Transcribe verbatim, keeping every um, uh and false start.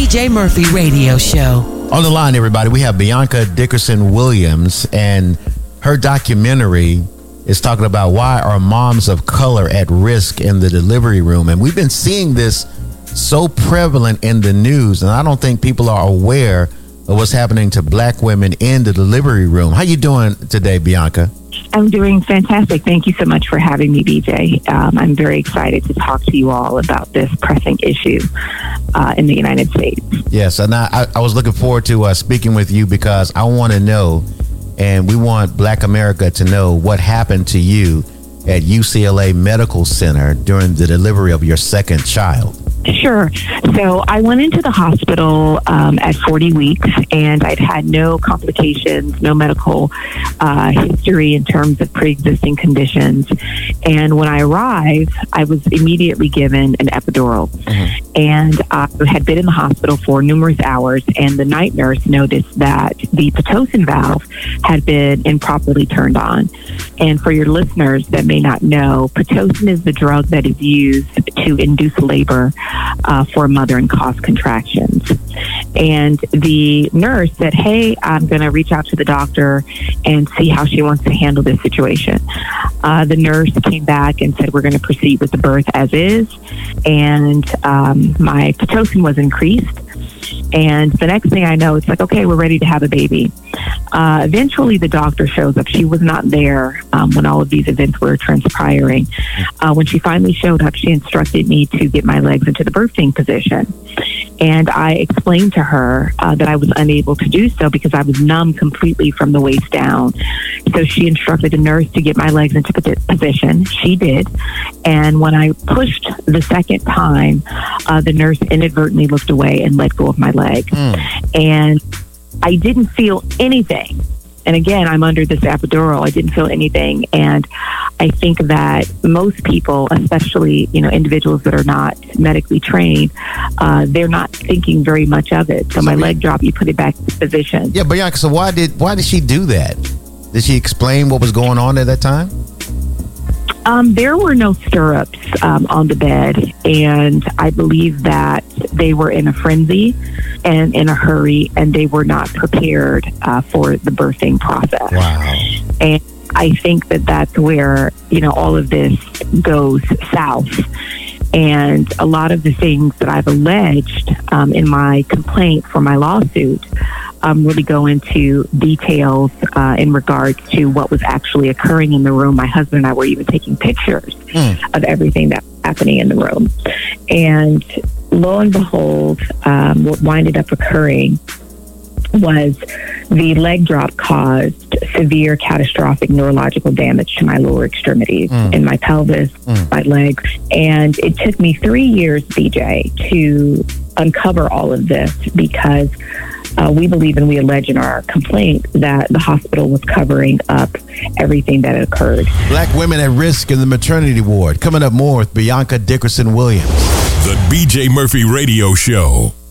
B J Murphy Radio Show. On the line, everybody, we have Bianca Dickerson Williams, and her documentary is talking about why are moms of color at risk in the delivery room. And we've been seeing this so prevalent in the news, and I don't think people are aware of what's happening to black women in the delivery room. How you doing today, Bianca? I'm doing fantastic. Thank you so much for having me, B J. Um, I'm very excited to talk to you all about this pressing issue uh, in the United States. Yes, and I, I was looking forward to uh, speaking with you because I want to know, and we want Black America to know what happened to you at U C L A Medical Center during the delivery of your second child. Sure. So I went into the hospital um, at forty weeks, and I'd had no complications, no medical uh, history in terms of pre-existing conditions. And when I arrived, I was immediately given an epidural. Mm-hmm. And I had been in the hospital for numerous hours, and the night nurse noticed that the Pitocin valve had been improperly turned on. And for your listeners that may not know, Pitocin is the drug that is used to induce labor Uh, for a mother and cause contractions. And the nurse said, hey, I'm going to reach out to the doctor and see how she wants to handle this situation. Uh, the nurse came back and said, we're going to proceed with the birth as is. And um, my Pitocin was increased. And the next thing I know, it's like, okay, we're ready to have a baby. Uh, eventually, the doctor shows up. She was not there um, when all of these events were transpiring. Uh, when she finally showed up, she instructed me to get my legs into the birthing position. And I explained to her uh, that I was unable to do so because I was numb completely from the waist down. So she instructed a nurse to get my legs into position. She did. And when I pushed the second time, uh, the nurse inadvertently looked away and let go of my leg. Mm. And I didn't feel anything. And again, I'm under this epidural. I didn't feel anything. And I think that most people, especially, you know, individuals that are not medically trained, uh, they're not thinking very much of it. So, so my yeah. leg dropped, you put it back in position. Yeah, Bianca, so why did why did she do that? Did she explain what was going on at that time? Um, there were no stirrups um, on the bed, and I believe that they were in a frenzy and in a hurry, and they were not prepared uh, for the birthing process. Wow. And I think that that's where, you know, all of this goes south. And a lot of the things that I've alleged um, in my complaint for my lawsuit um, really go into details uh, in regards to what was actually occurring in the room. My husband and I were even taking pictures mm. of everything that was happening in the room. And lo and behold, um, what winded up occurring was the leg drop caused severe catastrophic neurological damage to my lower extremities, mm. in my pelvis, mm. my legs. And it took me three years, B J, to uncover all of this because uh, we believe and we allege in our complaint that the hospital was covering up everything that had occurred. Black women at risk in the maternity ward. Coming up more with Bianca Dickerson Williams. The B J Murphy Radio Show.